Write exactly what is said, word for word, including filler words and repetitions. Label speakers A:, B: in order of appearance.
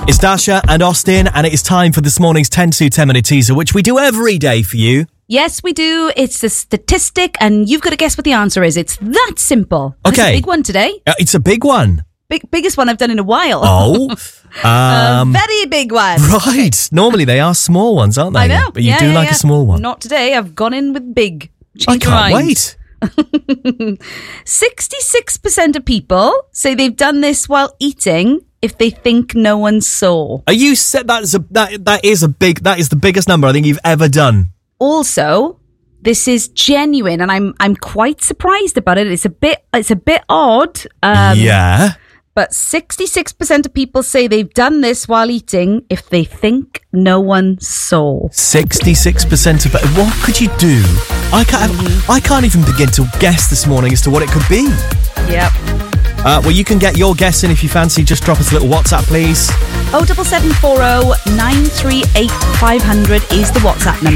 A: It's Dasha and Austin, and it is time for this morning's ten to ten minute teaser, which we do every day for you.
B: Yes, we do. It's a statistic, and you've got to guess what the answer is. It's that simple.
A: Okay.
B: It's a big one today.
A: Uh, it's a big one.
B: Big, biggest one I've done in a while.
A: Oh. Um,
B: a very big one.
A: Right. Normally they are small ones, aren't they?
B: I know.
A: But you
B: yeah,
A: do
B: yeah,
A: like
B: yeah.
A: a small one.
B: Not today. I've gone in with big.
A: I
B: Change my
A: can't
B: mind.
A: wait.
B: sixty-six percent of people say they've done this while eating if they think no one saw.
A: Are you said that is a that that is a big that is the biggest number I think you've ever done.
B: Also, this is genuine, and I'm I'm quite surprised about it. It's a bit it's a bit odd. Um,
A: yeah.
B: But sixty-six percent of people say they've done this while eating if they think no one saw.
A: sixty-six percent of what could you do? I can't I can't even begin to guess this morning as to what it could be.
B: Yep.
A: Uh, well, you can get your guess in if you fancy. Just drop us a little WhatsApp, please.
B: oh seven seven four oh nine three eight five hundred is the WhatsApp number.